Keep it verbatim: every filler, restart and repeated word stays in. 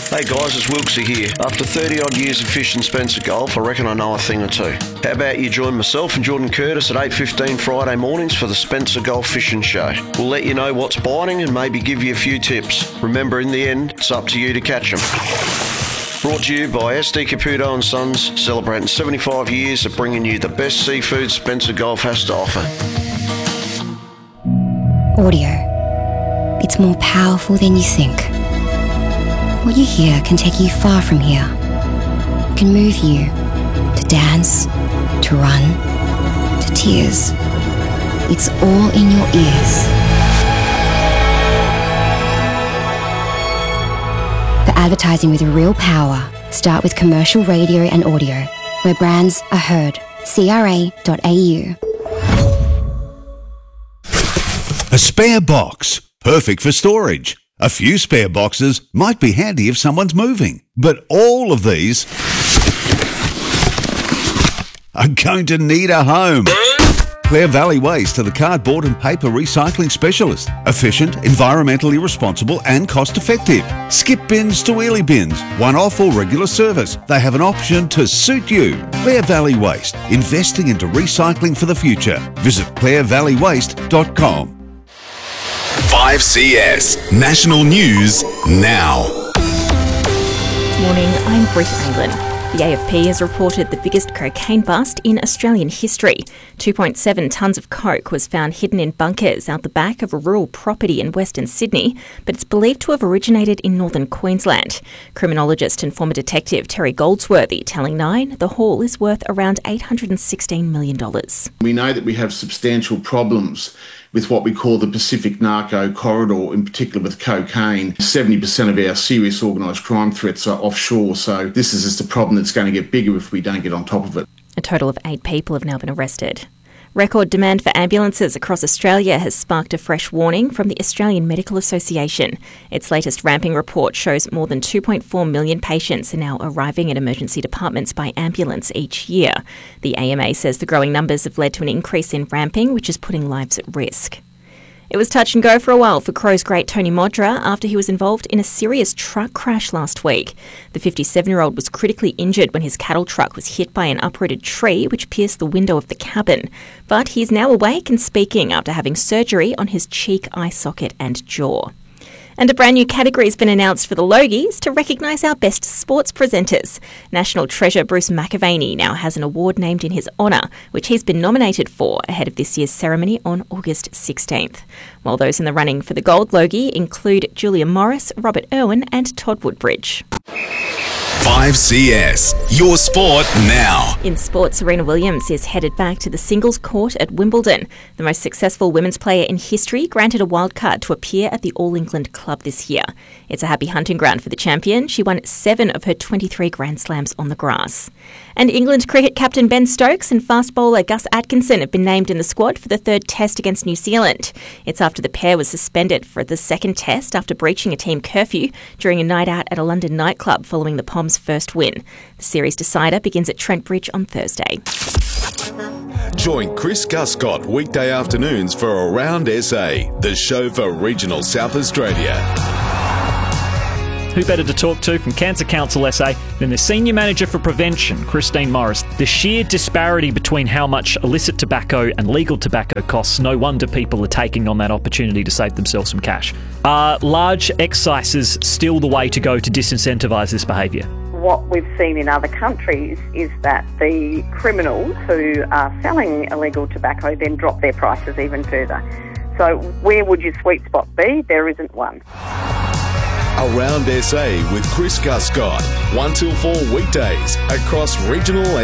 Hey guys, it's Wilksy here. After thirty odd years of fishing Spencer Gulf, I reckon I know a thing or two. How about you join myself and Jordan Curtis at eight fifteen Friday mornings for the Spencer Gulf Fishing Show. We'll let you know what's biting and maybe give you a few tips. Remember, in the end, it's up to you to catch them. Brought to you by S D Caputo and Sons, celebrating seventy-five years of bringing you the best seafood Spencer Gulf has to offer. Audio. It's more powerful than you think. What you hear can take you far from here. It can move you to dance, to run, to tears. It's all in your ears. For advertising with real power, start with commercial radio and audio, where brands are heard. C R A dot A U. A spare box, perfect for storage. A few spare boxes might be handy if someone's moving, but all of these are going to need a home. Clare Valley Waste are the cardboard and paper recycling specialist. Efficient, environmentally responsible and cost-effective. Skip bins to wheelie bins, one-off or regular service. They have an option to suit you. Clare Valley Waste, investing into recycling for the future. Visit clare valley waste dot com. five C S National News now. Morning, I'm Britt Aylan. The A F P has reported the biggest cocaine bust in Australian history. two point seven tonnes of coke was found hidden in bunkers out the back of a rural property in Western Sydney, but it's believed to have originated in northern Queensland. Criminologist and former detective Terry Goldsworthy telling Nine the haul is worth around eight hundred sixteen million dollars. We know that we have substantial problems with what we call the Pacific Narco Corridor, in particular with cocaine. seventy percent of our serious organised crime threats are offshore, so this is just a problem that's going to get bigger if we don't get on top of it. A total of eight people have now been arrested. Record demand for ambulances across Australia has sparked a fresh warning from the Australian Medical Association. Its latest ramping report shows more than two point four million patients are now arriving at emergency departments by ambulance each year. The A M A says the growing numbers have led to an increase in ramping, which is putting lives at risk. It was touch and go for a while for Crows great Tony Modra after he was involved in a serious truck crash last week. The fifty-seven-year-old was critically injured when his cattle truck was hit by an uprooted tree which pierced the window of the cabin. But he's now awake and speaking after having surgery on his cheek, eye socket and jaw. And a brand new category has been announced for the Logies to recognise our best sports presenters. National treasure Bruce McAvaney now has an award named in his honour, which he's been nominated for ahead of this year's ceremony on August sixteenth. While those in the running for the Gold Logie include Julia Morris, Robert Irwin and Todd Woodbridge. five C S, your sport now. In sports, Serena Williams is headed back to the singles court at Wimbledon. The most successful women's player in history granted a wildcard to appear at the All England Club this year. It's a happy hunting ground for the champion. She won seven of her twenty-three Grand Slams on the grass. And England cricket captain Ben Stokes and fast bowler Gus Atkinson have been named in the squad for the third test against New Zealand. It's after the pair was suspended for the second test after breaching a team curfew during a night out at a London nightclub following the Poms' first win. The series decider begins at Trent Bridge on Thursday. Join Chris Guscott weekday afternoons for Around S A, the show for regional South Australia. Who better to talk to from Cancer Council S A than the Senior Manager for Prevention, Christine Morris. The sheer disparity between how much illicit tobacco and legal tobacco costs, no wonder people are taking on that opportunity to save themselves some cash. Are large excises still the way to go to disincentivise this behaviour? What we've seen in other countries is that the criminals who are selling illegal tobacco then drop their prices even further. So where would your sweet spot be? There isn't one. Around S A with Chris Guscott, one till four weekdays across regional